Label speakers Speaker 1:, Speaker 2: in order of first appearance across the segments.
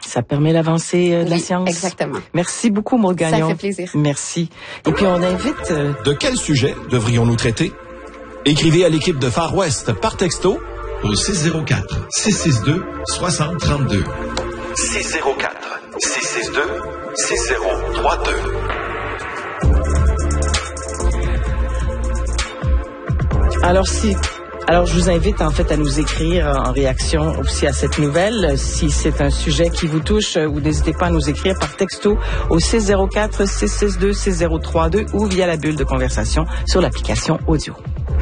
Speaker 1: Ça permet l'avancée de la science.
Speaker 2: Exactement.
Speaker 1: Merci beaucoup, Maude Gagnon.
Speaker 2: Ça fait plaisir.
Speaker 1: Merci. Et puis, on invite...
Speaker 3: De quel sujet devrions-nous traiter? Écrivez à l'équipe de Far West par texto au 604-662-6032.
Speaker 4: 604-662-6032.
Speaker 1: Alors, je vous invite en fait à nous écrire en réaction aussi à cette nouvelle. Si c'est un sujet qui vous touche, vous n'hésitez pas à nous écrire par texto au 604-662-6032 ou via la bulle de conversation sur l'application audio.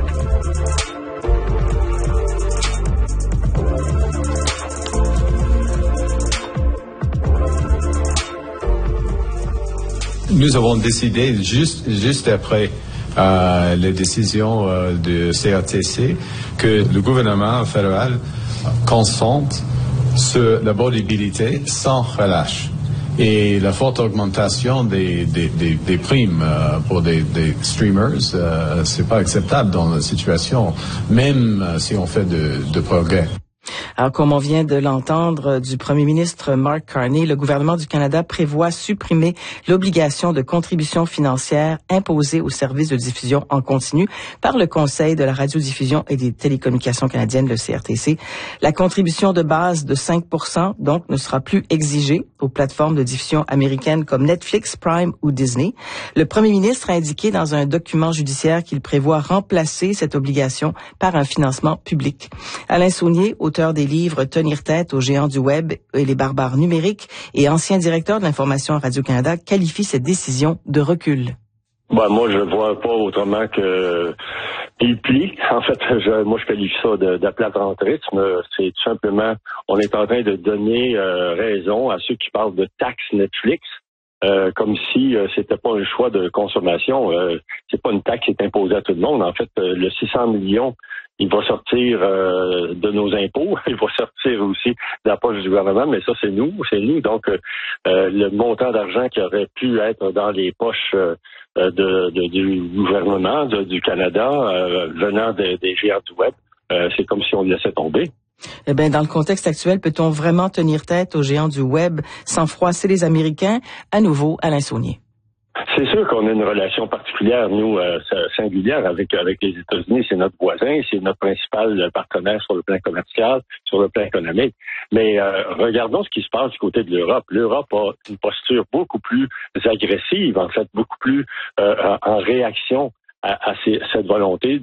Speaker 5: Nous avons décidé juste après les décisions du CRTC que le gouvernement fédéral consente sur la mobilité sans relâche. Et la forte augmentation des primes pour des streamers, c'est pas acceptable dans la situation, même si on fait de progrès.
Speaker 1: Alors, comme on vient de l'entendre du premier ministre Mark Carney, le gouvernement du Canada prévoit supprimer l'obligation de contribution financière imposée aux services de diffusion en continu par le Conseil de la radiodiffusion et des télécommunications canadiennes, le CRTC. La contribution de base de 5%, donc, ne sera plus exigée aux plateformes de diffusion américaines comme Netflix, Prime ou Disney. Le premier ministre a indiqué dans un document judiciaire qu'il prévoit remplacer cette obligation par un financement public. Alain Saunier, auteur des livres Tenir tête aux géants du web et les barbares numériques et ancien directeur de l'information à Radio-Canada, qualifie cette décision de recul.
Speaker 6: Moi, je le vois pas autrement que il plie. En fait, moi, je qualifie ça de platentrisme. C'est tout simplement, on est en train de donner raison à ceux qui parlent de taxe Netflix. Comme si c'était pas un choix de consommation. C'est pas une taxe qui est imposée à tout le monde. En fait, le 600 millions, il va sortir de nos impôts. Il va sortir aussi de la poche du gouvernement, mais ça, c'est nous. Donc, le montant d'argent qui aurait pu être dans les poches du gouvernement, du Canada, venant des géants du web, c'est comme si on le laissait tomber.
Speaker 1: Eh bien, dans le contexte actuel, peut-on vraiment tenir tête aux géants du web sans froisser les Américains? À nouveau, Alain Saunier.
Speaker 6: C'est sûr qu'on a une relation particulière, nous, singulière avec les États-Unis. C'est notre voisin, c'est notre principal partenaire sur le plan commercial, sur le plan économique. Mais regardons ce qui se passe du côté de l'Europe. L'Europe a une posture beaucoup plus agressive, en fait, beaucoup plus en réaction à cette volonté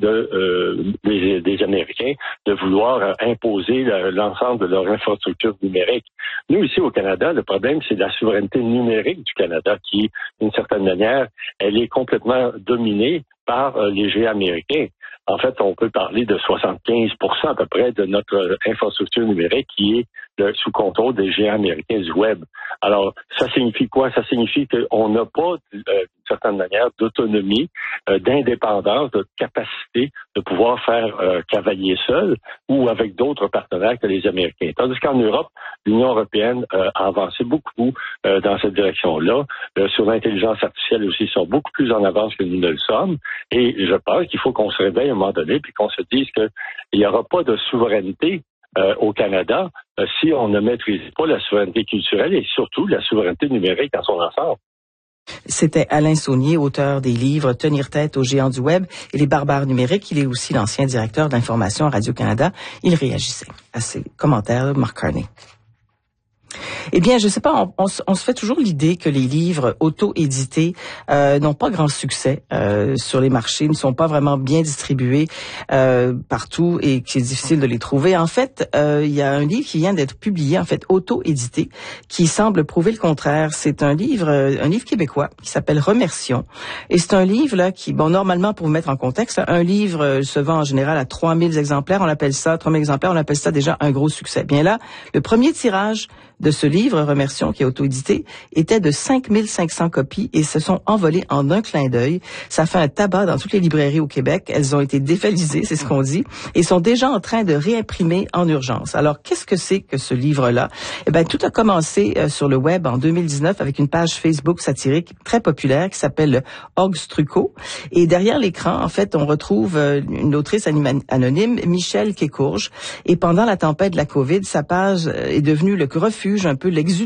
Speaker 6: des Américains de vouloir imposer l'ensemble de leur infrastructure numérique. Nous, ici au Canada, le problème, c'est la souveraineté numérique du Canada qui, d'une certaine manière, elle est complètement dominée par les géants américains. En fait, on peut parler de 75% à peu près de notre infrastructure numérique qui est sous contrôle des géants américains du web. Alors, ça signifie quoi? Ça signifie qu'on n'a pas, d'une certaine manière, d'autonomie, d'indépendance, de capacité de pouvoir faire cavalier seul ou avec d'autres partenaires que les Américains. Tandis qu'en Europe, l'Union européenne a avancé beaucoup dans cette direction-là. Sur l'intelligence artificielle aussi, ils sont beaucoup plus en avance que nous ne le sommes. Et je pense qu'il faut qu'on se réveille à un moment donné puis qu'on se dise qu'il n'y aura pas de souveraineté au Canada si on ne maîtrise pas la souveraineté culturelle et surtout la souveraineté numérique dans son ensemble.
Speaker 1: C'était Alain Saunier, auteur des livres Tenir tête aux géants du web et les barbares numériques. Il est aussi l'ancien directeur d'information à Radio-Canada. Il réagissait à ces commentaires de Mark Carney. Eh bien, je sais pas, on se fait toujours l'idée que les livres auto-édités n'ont pas grand succès sur les marchés, ne sont pas vraiment bien distribués partout et que c'est difficile de les trouver. En fait, il y a un livre qui vient d'être publié, en fait, auto-édité, qui semble prouver le contraire. C'est un livre québécois qui s'appelle Remercions. Et c'est un livre là qui, normalement, pour vous mettre en contexte, un livre se vend en général à 3000 exemplaires. 3000 exemplaires, on appelle ça déjà un gros succès. Bien là, le premier tirage de ce livre, Remercions, qui est auto-édité, était de 5500 copies et se sont envolées en un clin d'œil. Ça fait un tabac dans toutes les librairies au Québec. Elles ont été dévalisées, c'est ce qu'on dit, et sont déjà en train de réimprimer en urgence. Alors, qu'est-ce que c'est que ce livre-là? Eh bien, tout a commencé sur le web en 2019 avec une page Facebook satirique très populaire qui s'appelle Ogstruco. Et derrière l'écran, en fait, on retrouve une autrice anonyme, Michel Kécourge. Et pendant la tempête de la COVID, sa page est devenue le refuge, un peu l'exutoire